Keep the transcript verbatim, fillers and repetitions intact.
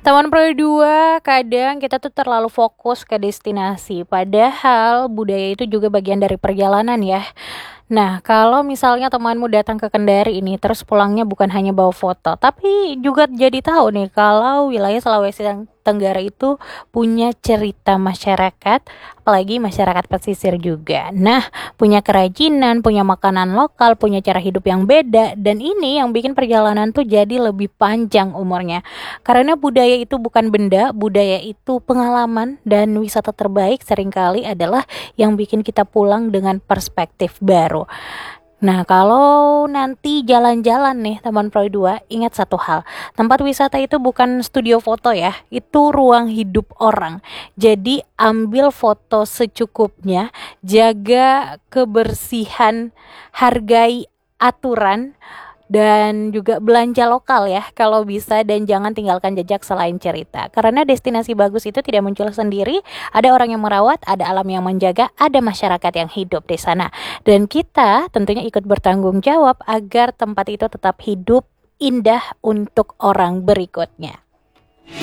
Teman Pro dua, kadang kita tuh terlalu fokus ke destinasi, padahal budaya itu juga bagian dari perjalanan ya. Nah, kalau misalnya temanmu datang ke Kendari ini, terus pulangnya bukan hanya bawa foto, tapi juga jadi tahu nih kalau wilayah Sulawesi Teng- Tenggara itu punya cerita masyarakat, apalagi masyarakat pesisir juga. Nah, punya kerajinan, punya makanan lokal, punya cara hidup yang beda, dan ini yang bikin perjalanan tuh jadi lebih panjang umurnya. Karena budaya itu bukan benda, budaya itu pengalaman, dan wisata terbaik seringkali adalah yang bikin kita pulang dengan perspektif baru. Nah, kalau nanti jalan-jalan nih teman Pro dua, ingat satu hal. Tempat wisata itu bukan studio foto ya, itu ruang hidup orang. Jadi ambil foto secukupnya, jaga kebersihan, hargai aturan, dan juga belanja lokal ya kalau bisa, dan jangan tinggalkan jejak selain cerita. Karena destinasi bagus itu tidak muncul sendiri, ada orang yang merawat, ada alam yang menjaga, ada masyarakat yang hidup di sana. Dan kita tentunya ikut bertanggung jawab agar tempat itu tetap hidup indah untuk orang berikutnya.